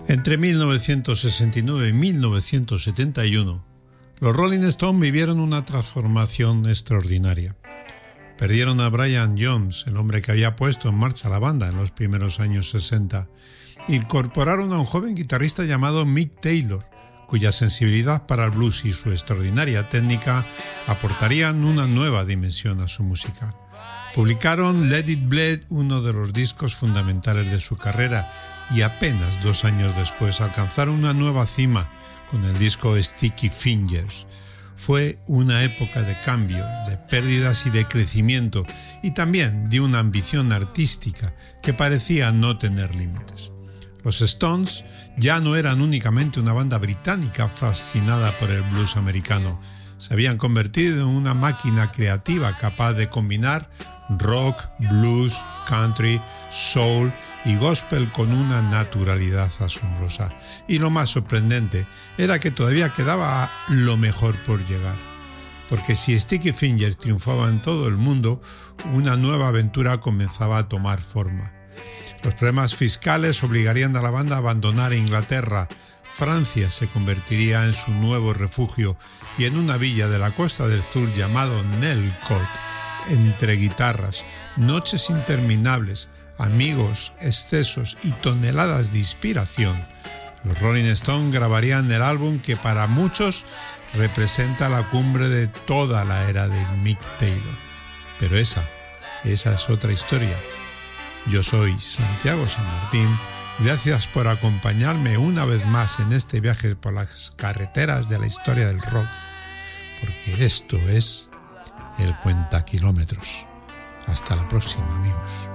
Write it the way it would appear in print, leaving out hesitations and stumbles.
Entre 1969 y 1971, los Rolling Stones vivieron una transformación extraordinaria. Perdieron a Brian Jones, el hombre que había puesto en marcha la banda en los primeros años 60. Incorporaron a un joven guitarrista llamado Mick Taylor, cuya sensibilidad para el blues y su extraordinaria técnica aportarían una nueva dimensión a su música. Publicaron Let It Bleed, uno de los discos fundamentales de su carrera, y apenas 2 años después alcanzaron una nueva cima con el disco Sticky Fingers. Fue una época de cambios, de pérdidas y de crecimiento, y también de una ambición artística que parecía no tener límites. Los Stones ya no eran únicamente una banda británica fascinada por el blues americano. Se habían convertido en una máquina creativa capaz de combinar rock, blues, country, soul y gospel con una naturalidad asombrosa. Y lo más sorprendente era que todavía quedaba lo mejor por llegar. Porque si Sticky Fingers triunfaba en todo el mundo, una nueva aventura comenzaba a tomar forma. Los problemas fiscales obligarían a la banda a abandonar Inglaterra. Francia se convertiría en su nuevo refugio y en una villa de la Costa del Sur llamado Nelcourt. Entre guitarras, noches interminables, amigos, excesos y toneladas de inspiración, los Rolling Stones grabarían el álbum que para muchos representa la cumbre de toda la era de Mick Taylor. Pero esa es otra historia. Yo soy Santiago San Martín. Gracias por acompañarme una vez más en este viaje por las carreteras de la historia del rock, porque esto es El Cuentakilómetros. Hasta la próxima, amigos.